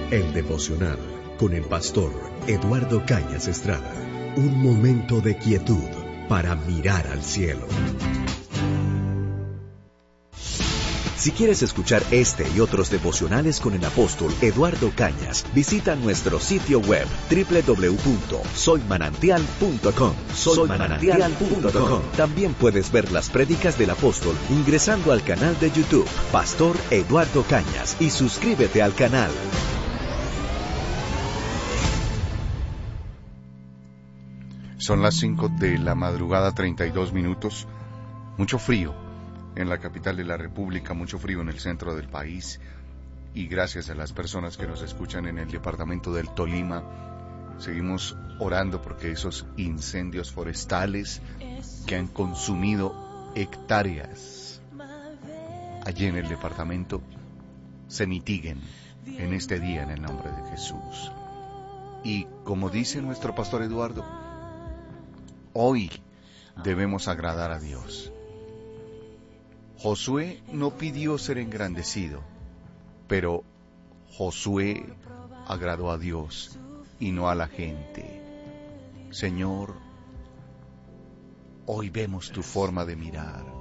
El devocional con el pastor Eduardo Cañas Estrada. Un momento de quietud para mirar al cielo. Si quieres escuchar este y otros devocionales con el apóstol Eduardo Cañas, visita nuestro sitio web www.soymanantial.com. Soymanantial.com. También puedes ver las prédicas del apóstol ingresando al canal de YouTube Pastor Eduardo Cañas y suscríbete al canal. Son las 5 de la madrugada, 32 minutos. Mucho frío en la capital de la República, mucho frío en el centro del país. Y gracias a las personas que nos escuchan en el departamento del Tolima, seguimos orando porque esos incendios forestales que han consumido hectáreas allí en el departamento se mitiguen en este día en el nombre de Jesús. Y como dice nuestro pastor Eduardo, hoy debemos agradar a Dios. Josué no pidió ser engrandecido, pero Josué agradó a Dios y no a la gente. Señor, hoy vemos tu forma de mirar.